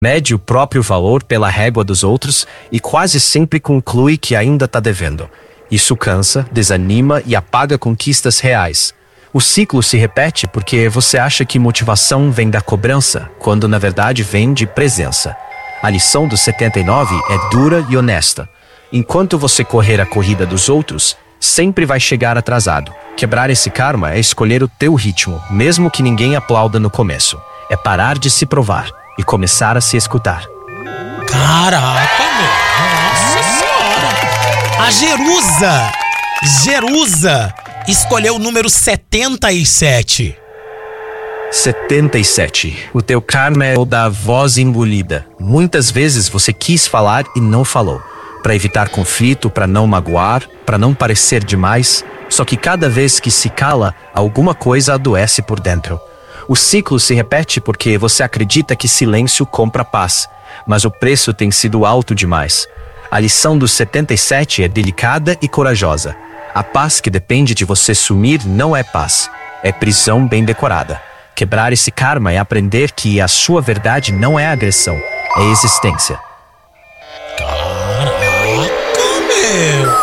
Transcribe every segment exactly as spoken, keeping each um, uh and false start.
Mede o próprio valor pela régua dos outros e quase sempre conclui que ainda está devendo. Isso cansa, desanima e apaga conquistas reais. O ciclo se repete porque você acha que motivação vem da cobrança, quando na verdade vem de presença. A lição dos setenta e nove é dura e honesta. Enquanto você correr a corrida dos outros, sempre vai chegar atrasado. Quebrar esse karma é escolher o teu ritmo, mesmo que ninguém aplauda no começo. É parar de se provar e começar a se escutar. Caraca, meu! Nossa Senhora! A Jerusa! Jerusa escolheu o número setenta e sete. setenta e sete. O teu karma é o da voz engolida. Muitas vezes você quis falar e não falou. Para evitar conflito, para não magoar, para não parecer demais. Só que cada vez que se cala, alguma coisa adoece por dentro. O ciclo se repete porque você acredita que silêncio compra paz, mas o preço tem sido alto demais. A lição dos setenta e sete é delicada e corajosa. A paz que depende de você sumir não é paz, é prisão bem decorada. Quebrar esse karma é aprender que a sua verdade não é agressão, é existência. Caraca, meu!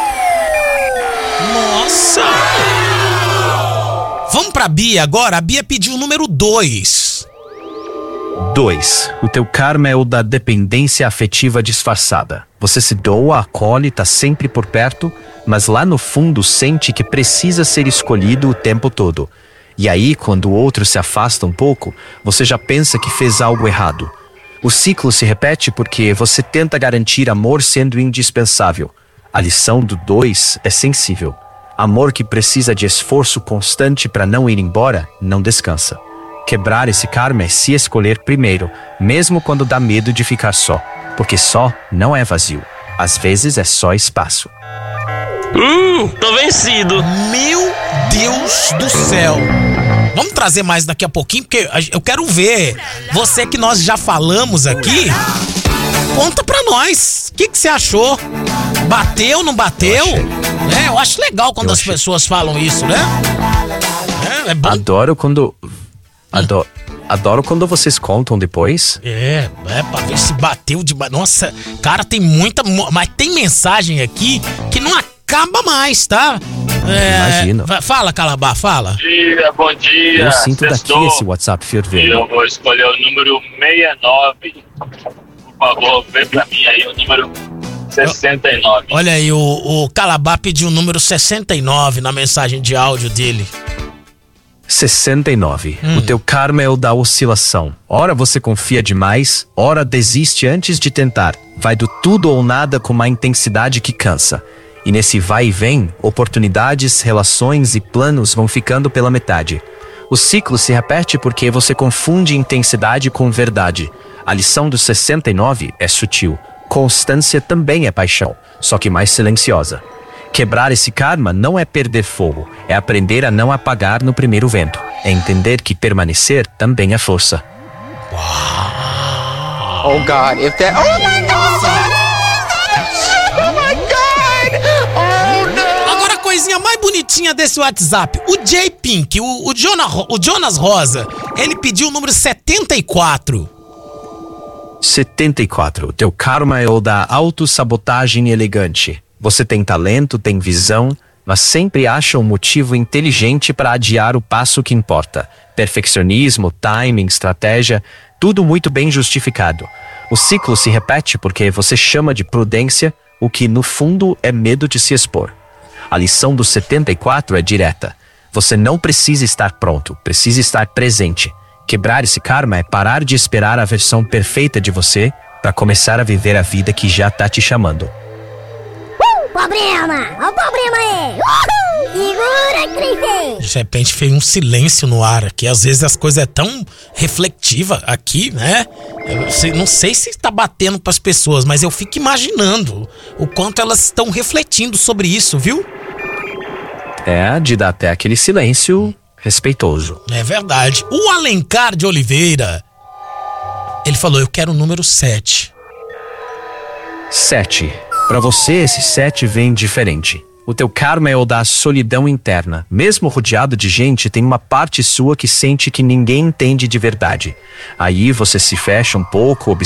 Nossa! Vamos pra Bia agora. A Bia pediu o número dois. dois. O teu karma é o da dependência afetiva disfarçada. Você se doa, acolhe, tá sempre por perto, mas lá no fundo sente que precisa ser escolhido o tempo todo. E aí, quando o outro se afasta um pouco, você já pensa que fez algo errado. O ciclo se repete porque você tenta garantir amor sendo indispensável. A lição do dois é sensível. Amor que precisa de esforço constante para não ir embora, não descansa. Quebrar esse karma é se escolher primeiro, mesmo quando dá medo de ficar só. Porque só não é vazio. Às vezes é só espaço. Hum, tô vencido. Meu Deus do céu. Vamos trazer mais daqui a pouquinho, porque eu quero ver. Você que nós já falamos aqui, conta pra nós. O que que você achou? Bateu, não bateu? É, eu acho legal quando eu as achei. pessoas falam isso, né? É, é bom. Adoro quando... Adoro, adoro quando vocês contam depois. É, é pra ver se bateu de... Nossa, cara, tem muita... Mas tem mensagem aqui que não acaba mais, tá? É, Imagino. Fala, Calabá, fala. Bom dia, bom dia. Eu sinto Sextou. daqui esse WhatsApp E fervendo. eu vou escolher o número sessenta e nove. Por favor, vê pra mim aí o número sessenta e nove. Olha aí, o, o Calabá pediu o número sessenta e nove na mensagem de áudio dele. sessenta e nove. Hum. O teu karma é o da oscilação. Ora você confia demais, ora desiste antes de tentar. Vai do tudo ou nada com uma intensidade que cansa. E nesse vai e vem, oportunidades, relações e planos vão ficando pela metade. O ciclo se repete porque você confunde intensidade com verdade. A lição dos sessenta e nove é sutil. Constância também é paixão, só que mais silenciosa. Quebrar esse karma não é perder fogo, é aprender a não apagar no primeiro vento. É entender que permanecer também é força. Oh God, if that... Oh my God! Oh my God! Oh no! Agora a coisinha mais bonitinha desse WhatsApp. O J Pink, o, o, Jonah, o Jonas Rosa, ele pediu o número setenta e quatro. setenta e quatro. O teu karma é o da autossabotagem elegante. Você tem talento, tem visão, mas sempre acha um motivo inteligente para adiar o passo que importa. Perfeccionismo, timing, estratégia, tudo muito bem justificado. O ciclo se repete porque você chama de prudência o que no fundo é medo de se expor. A lição dos setenta e quatro é direta. Você não precisa estar pronto, precisa estar presente. Quebrar esse karma é parar de esperar a versão perfeita de você para começar a viver a vida que já tá te chamando. Problema! Olha o problema aí! Uhul! Segura, Cris! De repente fez um silêncio no ar aqui. Às vezes as coisas é tão reflexiva aqui, né? Eu sei- não sei se está batendo para as pessoas, mas eu fico imaginando o quanto elas estão refletindo sobre isso, viu? É, de dar até aquele silêncio respeitoso. É verdade. O Alencar de Oliveira, ele falou, eu quero o número sete. Sete. Para você, esse sete vem diferente. O teu karma é o da solidão interna. Mesmo rodeado de gente, tem uma parte sua que sente que ninguém entende de verdade. Aí você se fecha um pouco,